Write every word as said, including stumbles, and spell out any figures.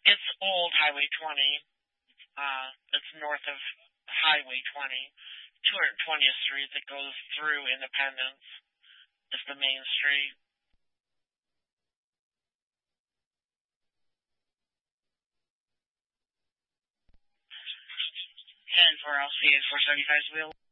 It's old Highway twenty. Uh, it's north of Highway twenty. two hundred twentieth Street that goes through Independence is the main street. ten four L C eight four seventy-five wheel.